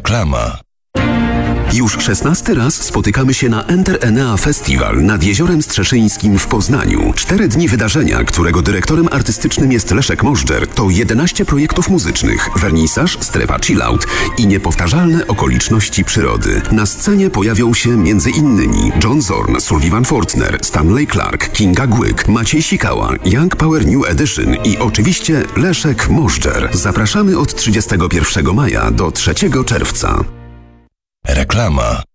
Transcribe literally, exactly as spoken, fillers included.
Reklama. Już szesnasty raz spotykamy się na Enter Enea Festival nad Jeziorem Strzeszyńskim w Poznaniu. Cztery dni wydarzenia, którego dyrektorem artystycznym jest Leszek Możdżer, to jedenaście projektów muzycznych, wernisaż, strefa chillout i niepowtarzalne okoliczności przyrody. Na scenie pojawią się między innymi John Zorn, Sullivan Fortner, Stanley Clark, Kinga Głyk, Maciej Sikała, Young Power New Edition i oczywiście Leszek Możdżer. Zapraszamy od trzydziestego pierwszego maja do trzeciego czerwca. Reklama.